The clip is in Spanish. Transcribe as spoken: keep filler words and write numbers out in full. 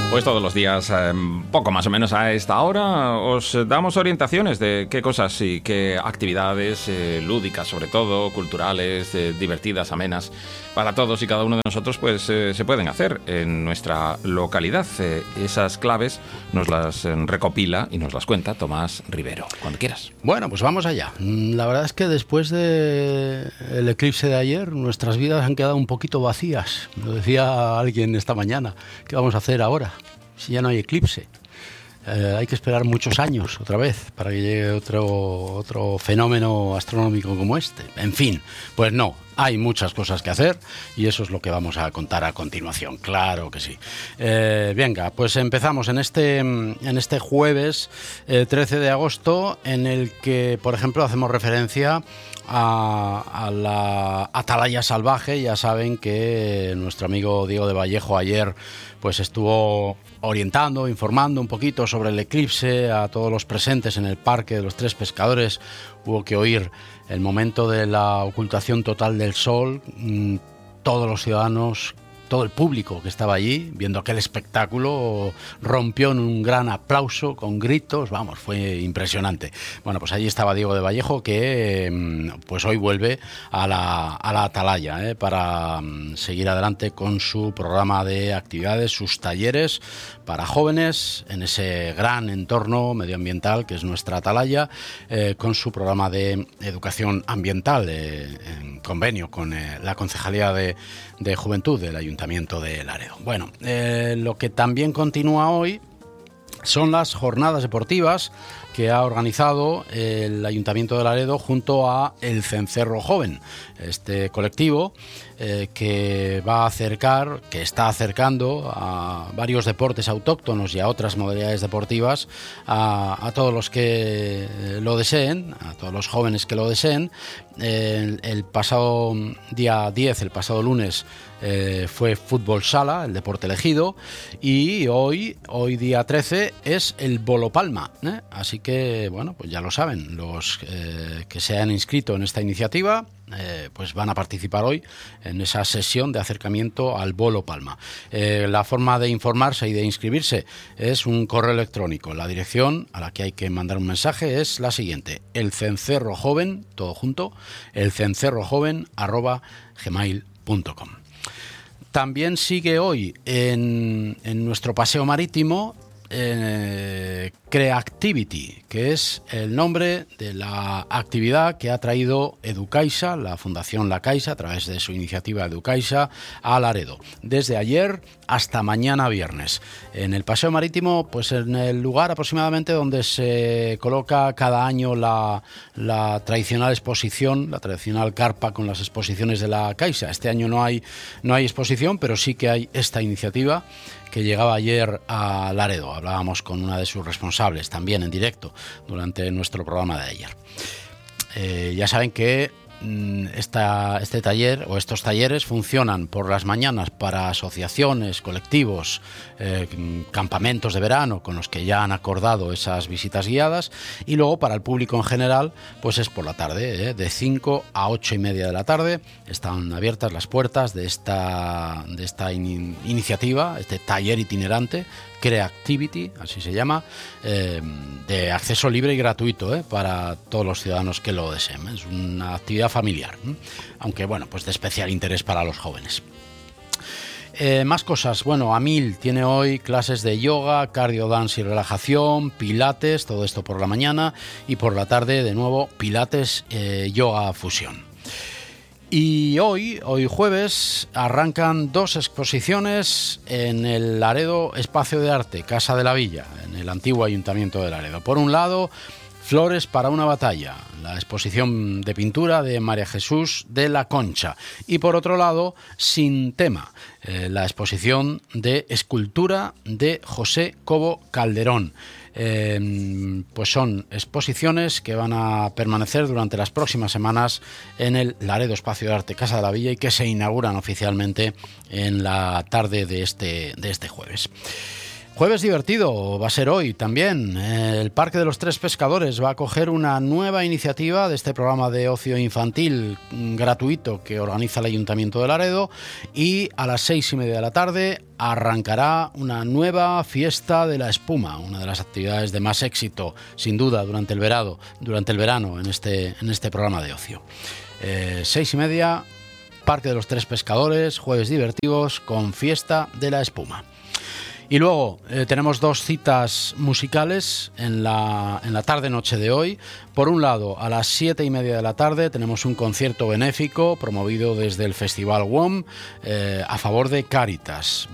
Pues todos los días, eh, poco más o menos a esta hora, os damos orientaciones de qué cosas y qué actividades eh, lúdicas, sobre todo, culturales, eh, divertidas, amenas, para todos y cada uno de nosotros, pues eh, se pueden hacer en nuestra localidad. Eh, esas claves nos las eh, recopila y nos las cuenta Tomás Rivero. Cuando quieras. Bueno, pues vamos allá. La verdad es que después del eclipse de ayer, nuestras vidas han quedado un poquito vacías. Lo decía alguien esta mañana. ¿Qué vamos a hacer ahora si ya no hay eclipse? Eh, hay que esperar muchos años otra vez para que llegue otro, otro fenómeno astronómico como este. En fin, pues no, hay muchas cosas que hacer y eso es lo que vamos a contar a continuación, claro que sí. Eh, venga, pues empezamos en este, en este jueves eh, trece de agosto, en el que, por ejemplo, hacemos referencia a, a la Atalaya Salvaje. Ya saben que nuestro amigo Diego de Vallejo ayer pues estuvo orientando, informando un poquito sobre el eclipse a todos los presentes en el Parque de los Tres Pescadores. Hubo que oír el momento de la ocultación total del sol. Todos los ciudadanos, todo el público que estaba allí viendo aquel espectáculo rompió en un gran aplauso con gritos. Vamos, fue impresionante. Bueno, pues allí estaba Diego de Vallejo, que pues hoy vuelve a la, a la Atalaya, ¿eh? para seguir adelante con su programa de actividades, sus talleres para jóvenes en ese gran entorno medioambiental que es nuestra Atalaya, eh, con su programa de educación ambiental, eh, en convenio con eh, la Concejalía de, de Juventud del Ayuntamiento de Laredo. Bueno, eh, lo que también continúa hoy son las jornadas deportivas que ha organizado el Ayuntamiento de Laredo junto a el Cencerro Joven, este colectivo eh, que va a acercar, que está acercando a varios deportes autóctonos y a otras modalidades deportivas a, a todos los que lo deseen, a todos los jóvenes que lo deseen. El, el pasado día diez, el pasado lunes, eh, fue fútbol sala, el deporte elegido, y hoy, hoy día trece, es el bolo palma, ¿eh? Así que, bueno, pues ya lo saben, los eh, que se han inscrito en esta iniciativa, eh, pues van a participar hoy en esa sesión de acercamiento al bolo palma. Eh, la forma de informarse y de inscribirse es un correo electrónico. La dirección a la que hay que mandar un mensaje es la siguiente: el cencerro joven, todo junto, el cencerro joven arroba gmail punto com. También sigue hoy en, en nuestro paseo marítimo eh, Creactivity, que es el nombre de la actividad que ha traído Educaixa, la Fundación La Caixa, a través de su iniciativa Educaixa, a Laredo, desde ayer hasta mañana viernes. En el paseo marítimo, pues en el lugar aproximadamente donde se coloca cada año la, la tradicional exposición, la tradicional carpa con las exposiciones de la Caixa. Este año no hay, no hay exposición, pero sí que hay esta iniciativa que llegaba ayer a Laredo. Hablábamos con una de sus responsables también en directo durante nuestro programa de ayer. Eh, ya saben que Esta, este taller o estos talleres funcionan por las mañanas para asociaciones, colectivos, eh, campamentos de verano con los que ya han acordado esas visitas guiadas, y luego para el público en general pues es por la tarde, eh, de cinco a ocho y media de la tarde. Están abiertas las puertas de esta, de esta in, iniciativa, este taller itinerante Creactivity, así se llama, eh, de acceso libre y gratuito eh, para todos los ciudadanos que lo deseen. Es una actividad familiar, ¿eh? Aunque bueno, pues de especial interés para los jóvenes. Eh, más cosas. Bueno, Amil tiene hoy clases de yoga, cardio, dance y relajación, pilates, todo esto por la mañana, y por la tarde de nuevo pilates, eh, yoga fusión. Y hoy, hoy jueves, arrancan dos exposiciones en el Laredo Espacio de Arte, Casa de la Villa, en el antiguo Ayuntamiento de Laredo. Por un lado, Flores para una batalla, la exposición de pintura de María Jesús de la Concha. Y por otro lado, Sin tema, eh, la exposición de escultura de José Cobo Calderón. Eh, pues son exposiciones que van a permanecer durante las próximas semanas en el Laredo Espacio de Arte Casa de la Villa y que se inauguran oficialmente en la tarde de este, de este jueves. Jueves divertido va a ser hoy también. El Parque de los Tres Pescadores va a acoger una nueva iniciativa de este programa de ocio infantil gratuito que organiza el Ayuntamiento de Laredo, y a las seis y media de la tarde arrancará una nueva fiesta de la espuma, una de las actividades de más éxito, sin duda, durante el verano, durante el verano en este, en este programa de ocio. Eh, seis y media, Parque de los Tres Pescadores, jueves divertidos con fiesta de la espuma. Y luego eh, tenemos dos citas musicales en la, en la tarde-noche de hoy. Por un lado, a las siete y media de la tarde tenemos un concierto benéfico promovido desde el Festival W O M eh, a favor de Cáritas.